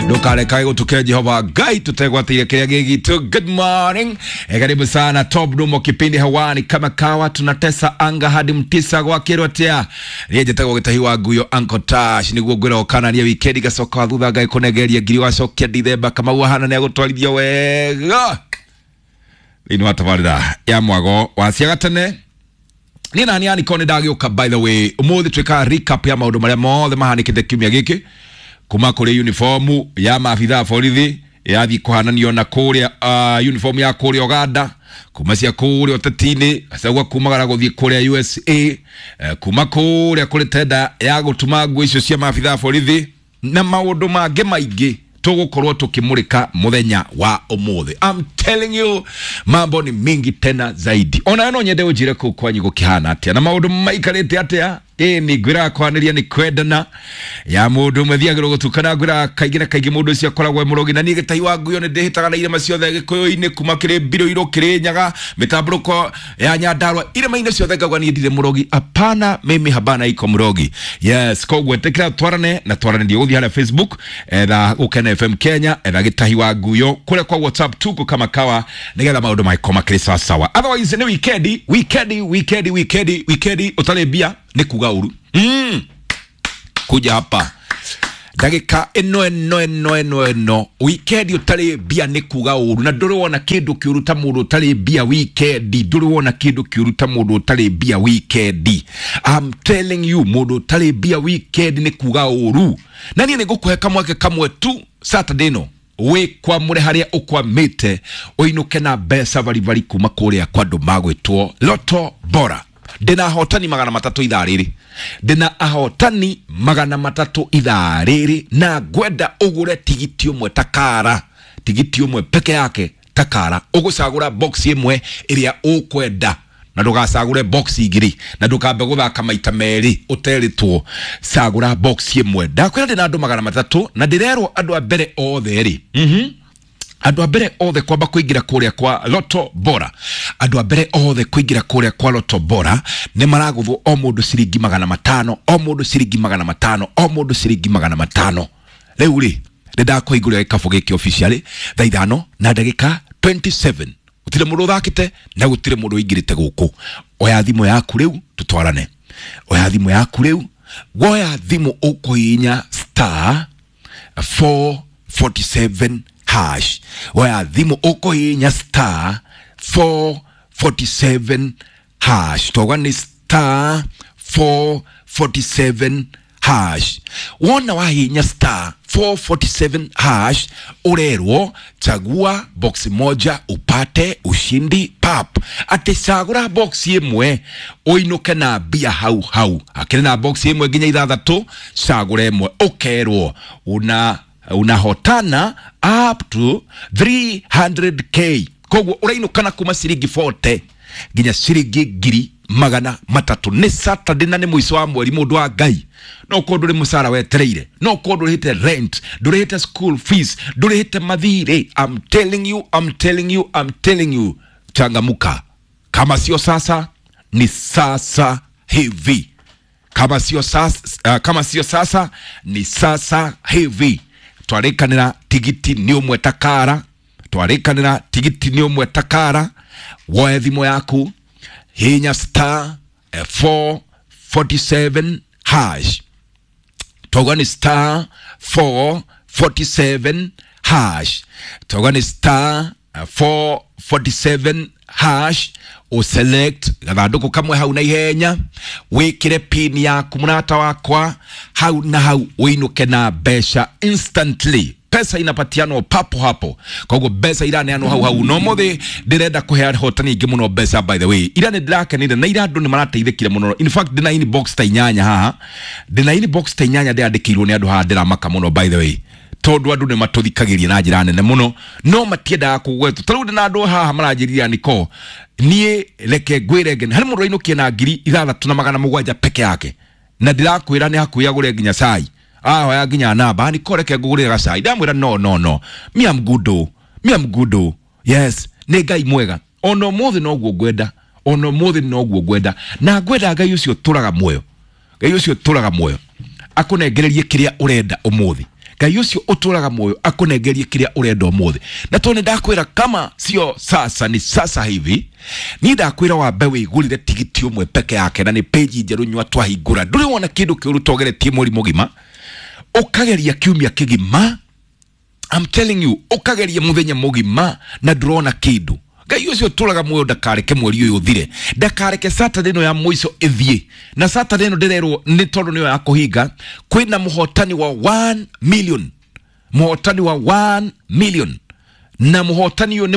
Dukale kaigo tuke Jehova Gai tutegwatire kile gitu. Good morning. Karibu sana Top Dumo kipindi hawani kama kawa tunatesa anga hadi mtisa kwa kirotea. Rieje tego gitahiwa guyo Uncle Tash ni gugwira okana ria weekend gasoka thutha Gai kunegeria giri wacokia Dithemba kama wahana ne gutwarithio wega. Ino atavarida ya mwago wacia gatene. Ni nani ani kone dagioka by the way. Umuthi twika recap ya maundu maria mothe mahanikite kiumia giki. Kuma kule uniformu ya maafitha borithi yathi kuhananio na kuria uniform ya kuria Uganda, kuma cia kuria Otetini asagwa kumagara guthii kuria USA, kuma kuria kule tenda ya gutuma ngui icio cia maafitha borithi na maundu mange maingi tugukorwo tukimurika muthenya wa umuthi. I'm telling you mambo ni mingi tena zaidi. Ona no nyende ujire ku kwanyu gukihana atia na maundu maikarite atia. Ni gwira kwaniria ni kwendana ya mundu mwethiagirwo gutukana gwira kaingina kaingi mundu cia koragwo murogi na ni gitahi wa nguyo ne ndihitaga na irema ciothe gikuyu-ini kuma kire biro iro kire nyaga mitamburuko ya Nyandarua irema ine ciothe ngagwa ni ndire murogi apana mimi habana iko murogi. Yes ko gwetekira twarane na twarane ndio uthi hala Facebook etha ukene FM Kenya etha gitahi wa nguyo kule kwa WhatsApp tuko kama kawa nigetha maundu maikoma kire sawa. Otherwise ni weekend utalebia ni kuga uru. Kuja hapa dagika eno weekend utale bia ni kuga uru na nduri wona kindu kiuruta mundu utale bia weekend nduri wona kindu kiuruta mundu utale bia weekend. I'm telling you mundu utale bia weekend ni kuga uru na ni ngukuhe kamwe tu Saturday no we kwa mure haria ukwamite uinuke na besa bari kuma kuria kwa ndu magwitwo Loto Bora. Dena hotani magana matatu idhariri. Dena ahotani magana matatu idhariri. Na gwenda ugure tigiti umwe takara. Tigiti umwe peke yake takara. Ugusagura boxi imwe iria ukwenda. Na ndugasagure boxi igiri. Na ndukambe guthaka maita meri uteritwo. Sagura boxi imwe. Ndakwira dena andu magana matatu. Na ndirerwo andu a mbere othe ri. Andu abere othe kwamba kuingira kuria kwa Loto Bora. Andu abere othe kuingira kuria kwa Loto Bora ne maraguthwo o mundu ciringi 500, o mundu ciringi 500, o mundu ciringi 500. Riu ri ndakwigurira ikabu giki officially thaa 5 na ndagika 27. Gutire mundu thakite na gutire mundu ingirite guku. Oya thimu yaku riu tutwarane. Oya thimu yaku riu. Woya thimu ukuinya *447 hash. Waya dhimu oko hinya *447 hash. Toga ni *447 hash. Wona wa hinya *447 hash. Urerwo chagua boxi moja upate ushindi pap. Ate sagura boxi imwe uinuke na bia hau. Akire na boxi imwe ginya 6 sagura imwe ukerwo unahotana up to 300k. Kogwo urainukana kuma ciringi 40 ginya ciringi ngiri 300. Ni Saturday na ni mwiso wa mweri mundu wa Ngai. No kodure musara wetereire. No kodure hite rent, dure hite school fees, dure hite mathire. I'm telling you. Changamuka. Kama sio sasa ni sasa hivi. Kama sio sasa ni sasa hivi. Twarekanira tigiti ni umwe takara. Woya thimu yaku hinya *447 hash. Togani *447 hash. Togani *447 hash. O select gathanduku kamwe hau na ihenya wikire pin yaku munata wakwa hau na hau uinuke na besha instantly. Pesa inapatiano papo hapo. Kogo besa irane anu hau no mothe direnda kuhe hotani ingi muno besa by the way. Irane dirake ni na irandu ni marateithikire muno. In fact dina ini box ta inyanya haha. Dina ini box ta inyanya ndandikirwo ni andu ha ndira maka muno by the way. Tondu andu ni matuthikagiria na njira nene muno no matienda kugwetu. Tarude na andu haha marajiriria niko nie leke gwiregen hari mundu inukie na ngiri 6,700 peke yake. Na ndirakwira ni hakuya gure ginya sai. Ya ginya namba ni koreke gugurira gasai. Ndamwira no. Me am good. Yes, ne Ngai mwega. Ono mothe no gwenda. Na gwenda Ngai ucio turaga muoyo. Akunengererie kiria urenda umuthi. Ngai ucio uturaga moyo akunegerie kiria urenda umuthi. Na tone ndakwira kama sio sasa ni sasa hivi. Ni ndakwira wambe wigurire tigiti umwe peke yake na ni page njeru nywa twahingura. Nduri wona kindu kiuru togeretie muri mugima. Ukageria kiumia kigima. I'm telling you, ukageria muthenya mugima na ndurona kindu. Ngai ucio turaga moyo ndakareke mweri uyu uthire. Ndakareke Saturday no ya mwiso ithie. Na Saturday no ndirerwo ni tondu niyo ya kuhinga kwina muhotani wa 1 million. Muhotani wa 1 million. Na muhotani yo